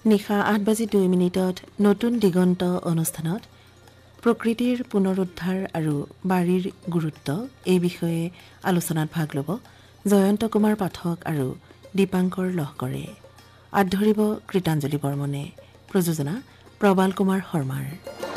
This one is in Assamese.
নিশা 8:02 নতুন দিগন্ত অনুষ্ঠানত প্ৰকৃতিৰ পুনৰুদ্ধাৰ আৰু বাৰীৰ গুৰুত্ব এই বিষয়ে আলোচনাত ভাগ ল'ব জয়ন্ত কুমাৰ পাঠক আৰু দীপাংকৰ লহকৰে। আধৰিব কৃতাঞ্জলি বৰ্মনে। প্ৰযোজনা প্ৰবাল কুমাৰ শৰ্মাৰ।